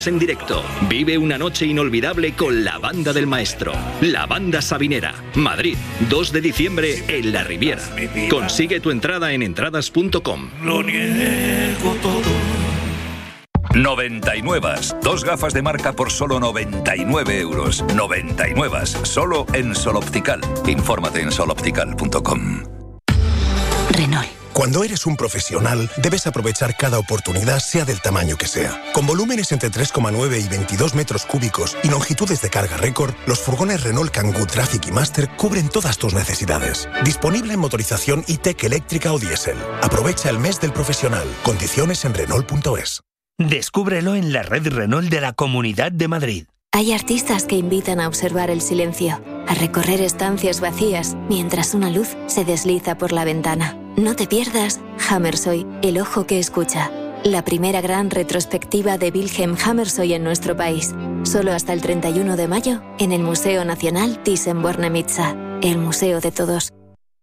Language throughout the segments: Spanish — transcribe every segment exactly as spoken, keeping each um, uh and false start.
En directo, vive una noche inolvidable con la Banda del Maestro, la Banda Sabinera, Madrid, dos de diciembre en La Riviera. Consigue tu entrada en entradas punto com. Lo niego todo. noventa y nueve. Dos gafas de marca por solo noventa y nueve euros. noventa y nueve. Solo en Sol Optical. Infórmate en sol optical punto com. Renault. Cuando eres un profesional, debes aprovechar cada oportunidad, sea del tamaño que sea. Con volúmenes entre tres coma nueve y veintidós metros cúbicos y longitudes de carga récord, los furgones Renault Kangoo Traffic y Master cubren todas tus necesidades. Disponible en motorización e-tech eléctrica o diésel. Aprovecha el mes del profesional. Condiciones en Renault punto es. Descúbrelo en la red Renault de la Comunidad de Madrid. Hay artistas que invitan a observar el silencio, a recorrer estancias vacías mientras una luz se desliza por la ventana. No te pierdas Hammershøi, el ojo que escucha. La primera gran retrospectiva de Wilhelm Hammershøi en nuestro país. Solo hasta el treinta y uno de mayo en el Museo Nacional Thyssen-Bornemisza, el museo de todos.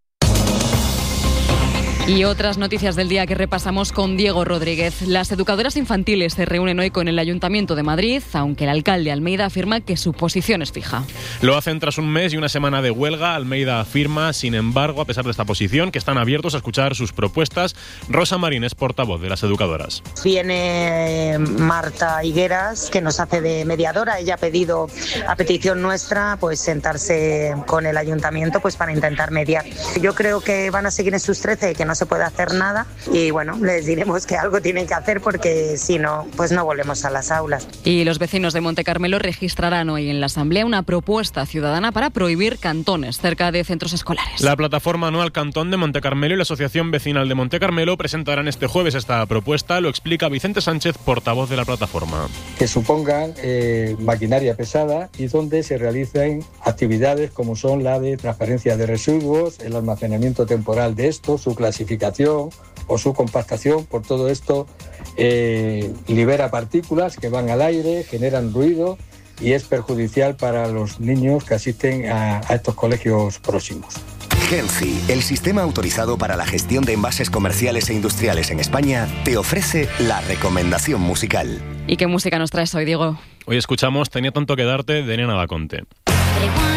Y otras noticias del día que repasamos con Diego Rodríguez. Las educadoras infantiles se reúnen hoy con el Ayuntamiento de Madrid, aunque el alcalde Almeida afirma que su posición es fija. Lo hacen tras un mes y una semana de huelga. Almeida afirma, sin embargo, a pesar de esta posición, que están abiertos a escuchar sus propuestas. Rosa Marín es portavoz de las educadoras. Viene Marta Higueras, que nos hace de mediadora. Ella ha pedido, a petición nuestra, pues sentarse con el Ayuntamiento pues para intentar mediar. Yo creo que van a seguir en sus trece, que no se puede hacer nada y bueno, les diremos que algo tienen que hacer porque si no, pues no volvemos a las aulas. Y los vecinos de Montecarmelo registrarán hoy en la Asamblea una propuesta ciudadana para prohibir cantones cerca de centros escolares. La plataforma No al Cantón de Montecarmelo y la Asociación Vecinal de Montecarmelo presentarán este jueves esta propuesta, lo explica Vicente Sánchez, portavoz de la plataforma. Que supongan eh, maquinaria pesada y donde se realicen actividades como son la de transferencia de residuos, el almacenamiento temporal de estos, su clasificación o su compactación. Por todo esto eh, libera partículas que van al aire, generan ruido y es perjudicial para los niños que asisten a, a estos colegios próximos. Genci, el sistema autorizado para la gestión de envases comerciales e industriales en España, te ofrece la recomendación musical. ¿Y qué música nos traes hoy, Diego? Hoy escuchamos Tenía tanto que darte de Nena Daconte.